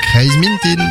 Kreis Mintin.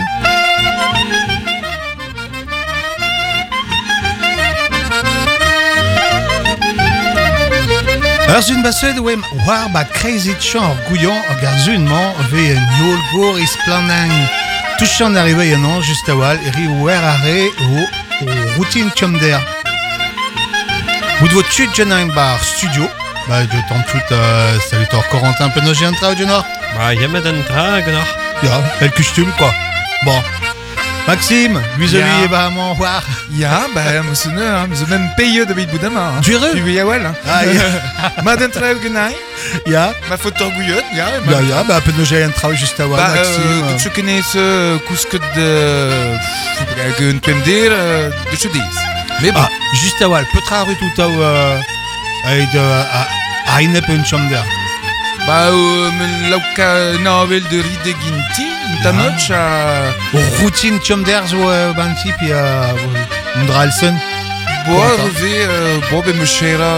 Ur zun baset oem war ba kreizit chan ar gouillan hag ar zunman ve un yol gor isplanang touchant d'arrivée un an just a wal eri wer are o routine chomder. Mout vo tut jenañ bar studio. Bah, je t'en tout, salut toi, Corentin, peu j'ai un tra, Junor. Bah, y'a ma d'un tra, Gunnar. Ja, el costume, quoi. Bon. Maxime, lui, et bah, mon voir. Ja, bah, monsieur ne, nous même payé de David Boudama. Tu heureux? Tu veux well. Ah, ja. Ma d'un tra, Gunnar. Ja. Ma photo orgueilleuse, ja. Ja, bah, peu j'ai un tra, juste à voir, Maxime. Tu connais ce couscous de. Un peu dire, de chudis. Mais bon. Ah, juste à voir, peut traver tout à, avec à une peu une chambre d'air. Bah, l'auca novel de Ride Ginti, ta noche à. Routine chambre d'air, zo, banti, puis Ndralsen. Bon, ben, me chera,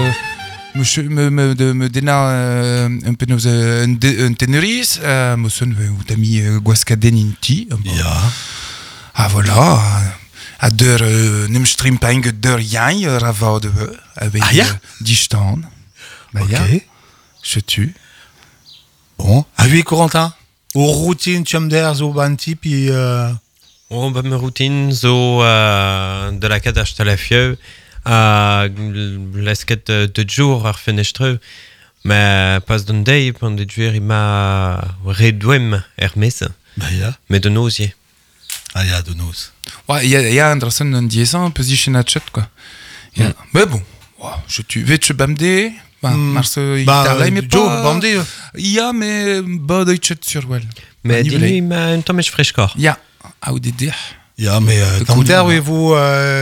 me dena un peu nos un teneris, me sonne, ou t'as mis Guascaden Inti. Ja. Ah, voilà. À der nimstreamping der jij ravade we avec die staan. Bah ja. Je tue. Bon. Ah oui, Corentin. Au routine chomder zo banti puis On va me routine zo de la cadache à la fieu l'esquette de jour ar fenestreux mais pas d'un day pendant de juer il m'a redouem Hermès. Bah ja. Mais de nosier. Ah ja, de nos. Ouais, il y a Anderson un diésan, position à chat quoi. Mais bon, je tue. Vais-tu bamder? Mars il t'arrête mais pas. Bamder. Ja, mais bah de chat sur well. Mais dis-lui m'a un temps fraîche corps. Ja, au dédé. Ja, mais tanter oui vous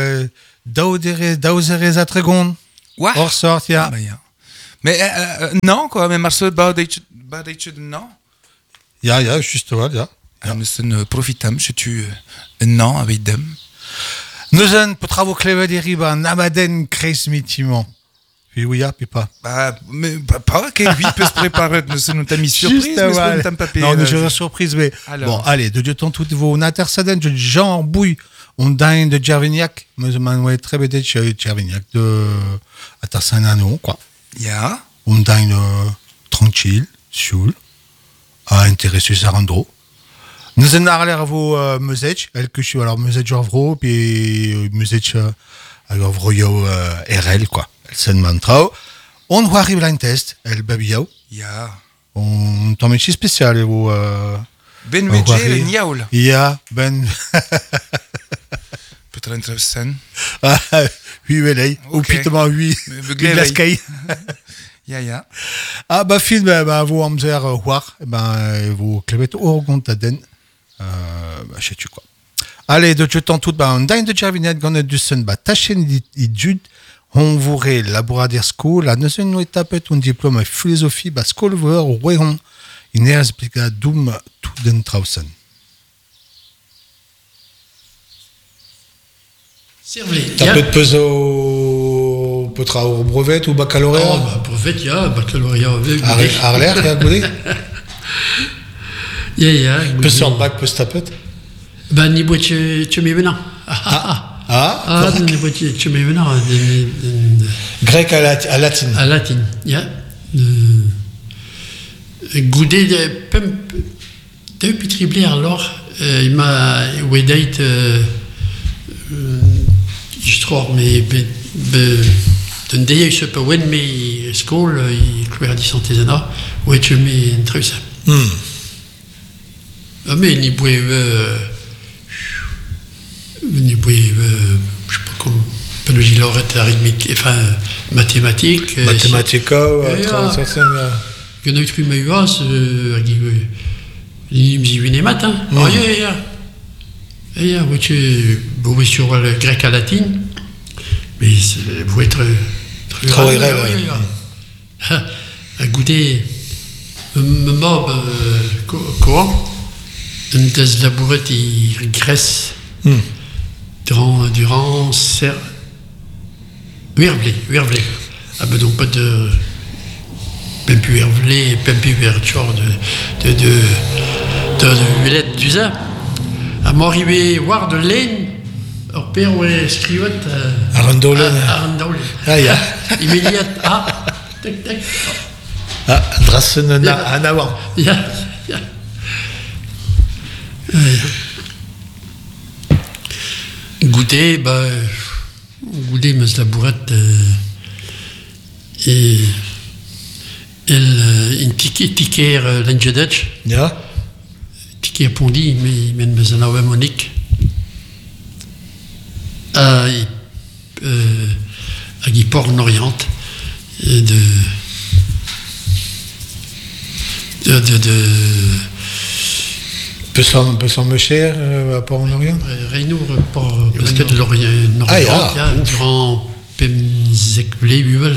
daudere za tregon. Ouais. Hors sort ja. Bah ja. Mais non quoi, mais Mars bah de chat non. Ja, juste voilà, ja. Ja, nous profitam, je tue un an avec dem. Nous en pour travaux clever des riba namaden kreis mitiment. Puis oui, puis pas. Bah, mais pas que lui peut se préparer, nous t'as mis surprise, mais t'as pas payé. Non, mais j'ai une surprise, mais bon, allez, de temps toutes vos intercédents de Jean Bouille, on dingue de Gervignac, mais je très bête chez Gervignac de Atarsanano, quoi. Ja. On dingue tranquille, sioul, à intéresser Sarandro. Nous en allons à vos musées, elle que je suis alors musée Jorvro, puis musée alors Vroyo RL, quoi. C'est un mantrao. On va arriver à un test, el babiao. Ja. On t'en met si spécial, vous. Ben Medjé, le niaoul. Ja, ben. Peut-être intéressant. Oui, oui, ou pitement, oui. Blascaï. Ja. Ah, bah, film, bah, vous, amzer, voir, vous, clébet, orgontaden. Bah, je sais tu quoi. Allez, de jetant tout, bah, on dingue de Gervinet, gonnet du sun, bah, tachen, jude. On voudrait laborader school, la notion de tapet un diplôme en philosophie, bah, school voir ou on in explica doum tout den trausen. Servlet. Tapet peso potra au brevet ou baccalauréat. Oh, bah, brevet, ja, baccalauréat. Arler, ya goudé. Ja. Peu sort bac, peu tapet. Bah, ni boit tu m'es venant. Ni boit tu m'es venant. Grec à latine. À latine, ja. Goudé de pem de pitriblé alors il m'a wedait histoire mais d'un day je peux wen mais school il clouer à 10 centaines ouais tu mets un truc ça mais ni boue je sais pas comment penologie l'aurait arithmétique enfin mathématiques que nous tu m'as eu à ce il me dit une matin et oui tu vous sur le grec à latine mais vous être très réel à goûter me mob quoi une thèse labourette il régresse durant ser Werblé ah ben donc pas de Pempu Hervelé, Pempu Verture de de Villette du Zin. À m'arriver voir de l'aine, au père où est scrivot. Arandolen. Ah, ja. Immédiat. Ah, tac, tac. Ah, Drassen en avant. Ja. Goûter, goûter, mais la bourrette et une ticket l'enjedetch. Ja. Ticket pondi, mais un awe monique. À Guiport en Orient de Peut s'en me cher à Port-en-Orient. Reinour parce que de l'Orient durant Pemzekblé Buvel.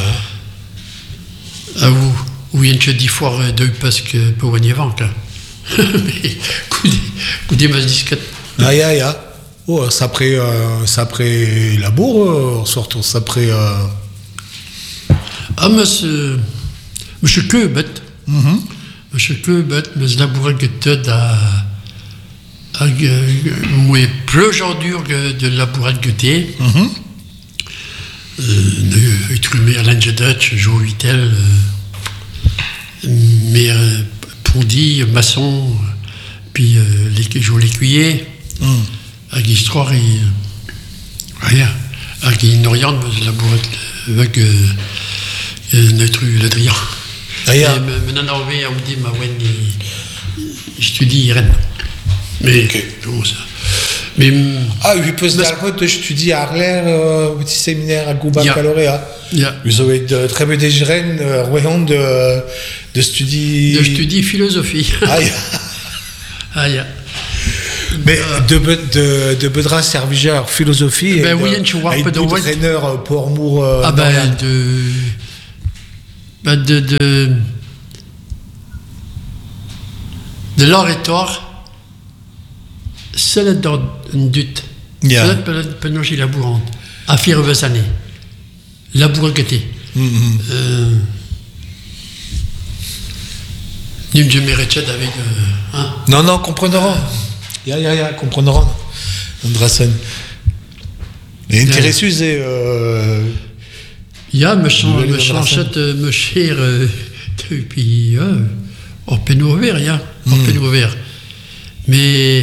À vous où il y a une fois deux parce que pour venir avant là. Mais coudé ma disquette. Ah. Oh, ça près la bourre, surtout ça près. Ah, monsieur Keubet. Monsieur Keubet, mais la bourre que tu as moi plus aujourd'hui que de la bourre que tu es. Trumé à l'Ange-Dutch, Joe Vittel, mais Pondy, Masson, puis les cuillers. Avec l'histoire et rien avec une oriente la bourrette avec notre le drian maintenant on va on dit ma wen étudie Rennes mais comment ça mais oui peut se étudier à Arler au petit séminaire à Gouba Calorea vous avez de très belles Rennes royaume de studie philosophie mais de Bedra servigeur philosophie ben oui, tu vois pas d'entraîneur pour Mour de l'oratoire seul dans une dute seul penongi la bourrante à faire années la bourre que t'es Nim je mérite avec non comprendront comprendront Andrassen et intéressé c'est me chanchette me cher depuis au pénou vert mais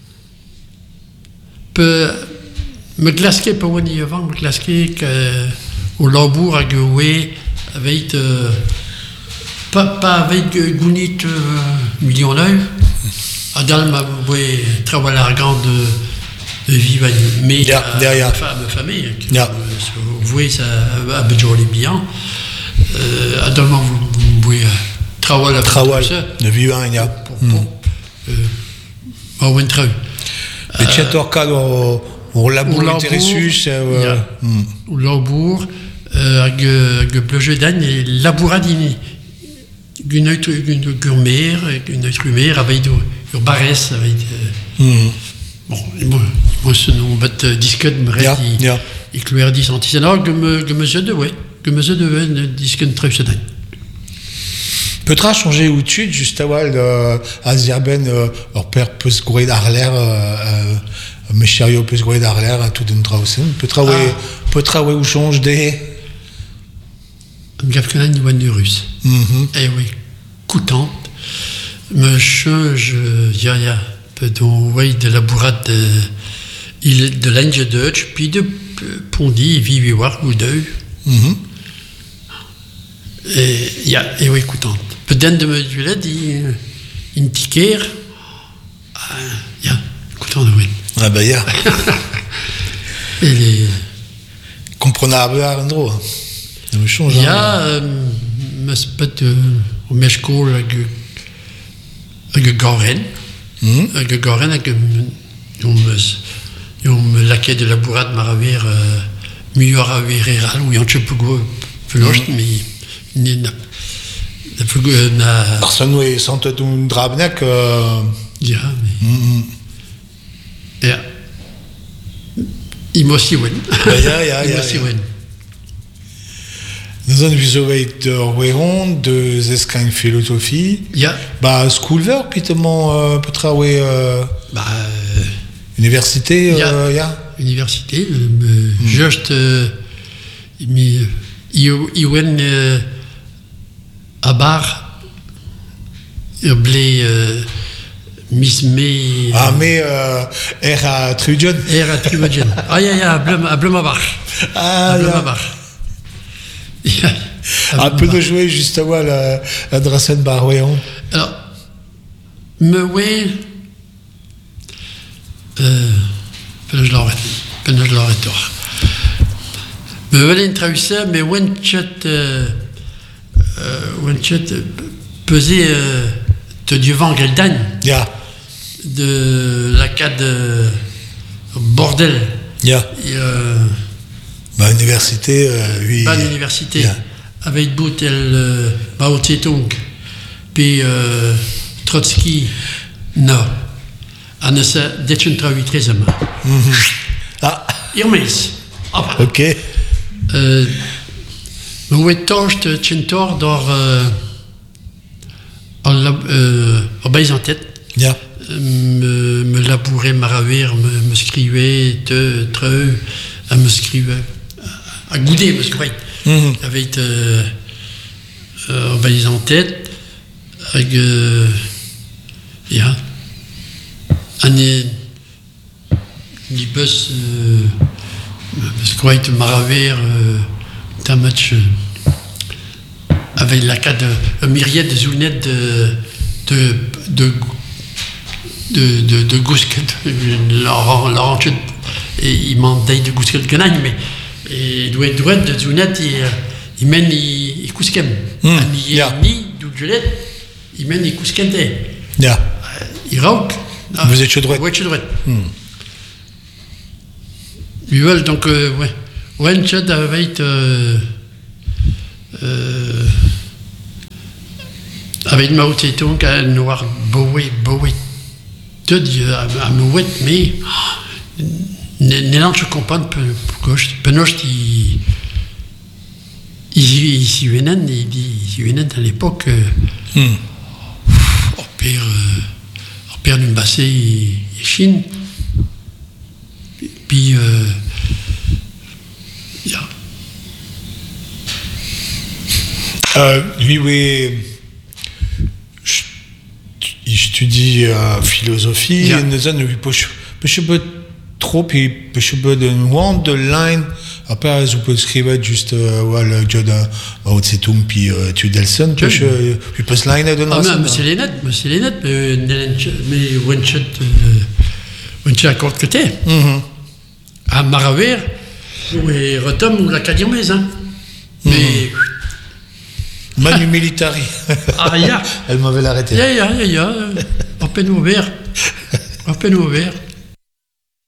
peut me glasquer pour venir avant me glasquer au labour à Goué avec pas avec Gounit million d'œufs Adal m'a travaillé à la grande de vivre mais derrière ma famille vous voyez ça à Béjoli bien Adal m'a voulu travailler de vivre il y a au winter et Tchator cadre au labour intéressé au labour avec le jeu d'âne et labouradini une gourmère une rumeur avec sur Barès avec moi ce nom bat disque de Brett et Claire dit antisénal que me je de disque très sedan peut-être changer ou tu juste à Zerben leur père peut se courir d'Arler Méchario peut se courir d'Arler à tout d'un trausen peut travailler ou change des Gafkanan du russe eh oui coûtante monsieur je peut de la bourrade de l'Ange-Dutch puis de Pondy Viviwar ou deux et oui coûtante peut-être de me dire dit une ticket coûtante oui et les comprenable à l'endroit il y a au Meshko avec Goren avec Goren avec me laquais de la bourrade maravir mieux ravirer où il y a un peu plus mais na personne oui sans tout un drabnek il m'a aussi il Nous avons vu de Wéron, de Zeskin philosophie. Ja. Bah, schoolwork, puis peut travailler Bah, université, ja. Université, juste, il went à bar, il blé mis me. Ah, mais à Trujon. À Trujon. Ah, ja, à Blumabach. Ah, à Blumabach. Ja. Un peu de jouer juste avant la Drassen bar Wéron. Alors, me ouais. Je l'aurais tort. Mais voilà une traduction, mais one shot pesait de Duvant Geldan. Ja. De la cade bordel. Ja. Bah, université, oui. Pas l'université. Ja. Avec bout el Mao Tse-tung. Puis Trotsky, non. En essa d'être traductrice. Ah. Irmeis. Ok. Men hoe torst Chintor door bij en tête. Ja. Me labourer, maraver, me scrivait, treu, à me scrivait, à gouder, me scrivait. Avec bij en tête, avec ja. En die bus scrivait maraver, un match avec la carte de myriade de zounettes de Gousket, Laurent et il m'en dit de Gousket Ganagne, mais il doit être de zounettes, il mène il Gouskem. Ni d'Oudjulet, il mène il Gousket. Il rauk. Vous êtes chez droite. Oui, chez droite. Ils veulent donc, ouais. Ouais, Tchad avec avec Mao Tse-tung à noir Bowie tout à Mouet, mais n'élan je comprends peu gauche penoche il s'y venait à l'époque au père d'une bassée et Chine puis ja. Lui, oui, il étudie philosophie. Ja. Nous avons pas trop, puis pas de one de line. Après, vous pouvez écrire juste le job de Mao Tse-tung, puis Tudelson. Puis pas line de Ah, mais c'est les nettes, mais one shot accord que t'es. À Maraver, et retom ou la Cadiomèse, hein. Mais. Manu Militari. Ah, ya. Elle m'avait l'arrêté. Ya. À peine ouvert.